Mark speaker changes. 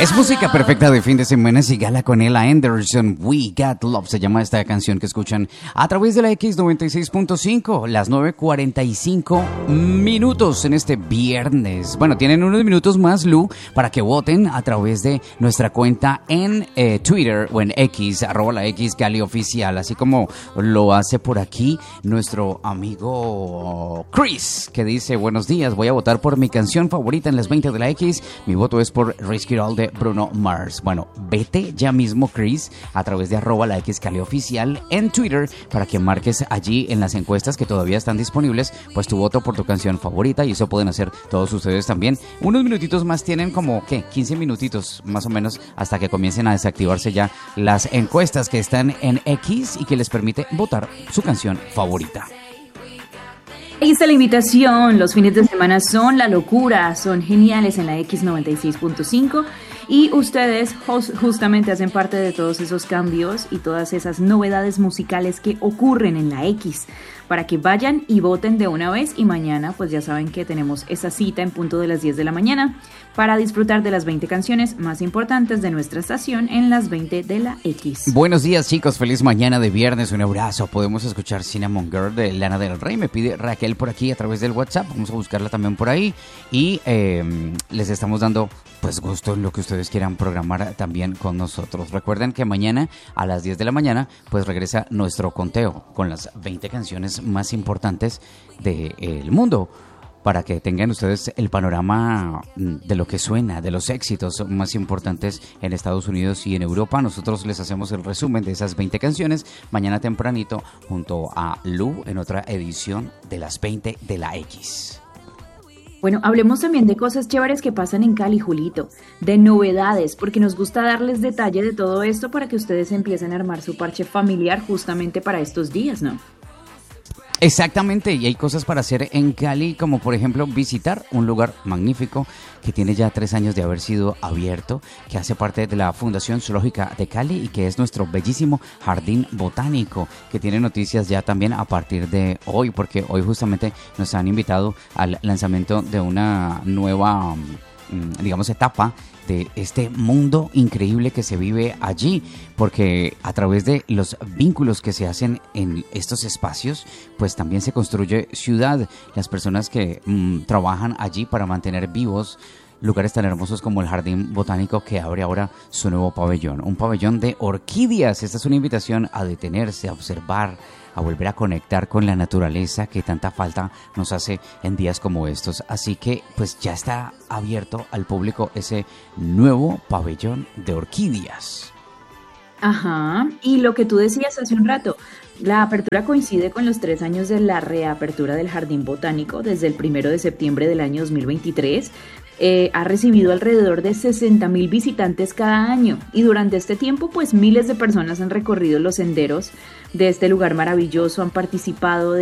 Speaker 1: Es música perfecta de fin de semana. Sigala con Ella Anderson. We Got Love se llama esta canción que escuchan a través de la X96.5, las 9:45 minutos en este viernes. Bueno, tienen unos minutos más, Lu, para que voten a través de nuestra cuenta en Twitter o en X, @la X Cali Oficial, así como lo hace por aquí nuestro amigo Chris, que dice: buenos días, voy a votar por mi canción favorita en las 20 de la X. Mi voto es por Risk It All de Bruno Mars. Bueno, vete ya mismo, Chris, a través de @la X Cali Oficial en Twitter para que marques allí en las encuestas que todavía están disponibles, pues tu voto por tu canción favorita, y eso pueden hacer todos ustedes también. Unos minutitos más, tienen como, ¿qué? 15 minutitos más o menos hasta que comiencen a desactivarse ya las encuestas que están en X y que les permite votar su canción favorita.
Speaker 2: Ahí está la invitación. Los fines de semana son la locura, son geniales en la X96.5 y ustedes justamente hacen parte de todos esos cambios y todas esas novedades musicales que ocurren en la X, para que vayan y voten de una vez. Y mañana pues ya saben que tenemos esa cita en punto de las 10 de la mañana para disfrutar de las 20 canciones más importantes de nuestra estación en las 20 de la X.
Speaker 1: Buenos días, chicos, feliz mañana de viernes, un abrazo. Podemos escuchar Cinnamon Girl de Lana del Rey, me pide Raquel por aquí a través del WhatsApp, vamos a buscarla también por ahí y les estamos dando pues gusto en lo que ustedes quieran programar también con nosotros. Recuerden que mañana a las 10 de la mañana pues regresa nuestro conteo con las 20 canciones más importantes del mundo, para que tengan ustedes el panorama de lo que suena, de los éxitos más importantes en Estados Unidos y en Europa. Nosotros les hacemos el resumen de esas 20 canciones mañana tempranito junto a Lu en otra edición de las 20 de la X.
Speaker 2: Bueno, hablemos también de cosas chéveres que pasan en Cali, Julito, de novedades, porque nos gusta darles detalle de todo esto para que ustedes empiecen a armar su parche familiar justamente para estos días, ¿no?
Speaker 1: Exactamente, y hay cosas para hacer en Cali, como por ejemplo visitar un lugar magnífico que tiene ya 3 años de haber sido abierto, que hace parte de la Fundación Zoológica de Cali y que es nuestro bellísimo jardín botánico, que tiene noticias ya también a partir de hoy, porque hoy justamente nos han invitado al lanzamiento de una nueva, digamos, etapa de este mundo increíble que se vive allí, porque a través de los vínculos que se hacen en estos espacios, pues también se construye ciudad. Las personas que trabajan allí para mantener vivos lugares tan hermosos como el Jardín Botánico, que abre ahora su nuevo pabellón, un pabellón de orquídeas. Esta es una invitación a detenerse, a observar, a volver a conectar con la naturaleza que tanta falta nos hace en días como estos. Así que pues ya está abierto al público ese nuevo pabellón de orquídeas.
Speaker 2: Ajá, y lo que tú decías hace un rato, la apertura coincide con los 3 años de la reapertura del Jardín Botánico desde el 1 de septiembre del año 2023. Ha recibido alrededor de 60,000 visitantes cada año y durante este tiempo pues miles de personas han recorrido los senderos de este lugar maravilloso, han participado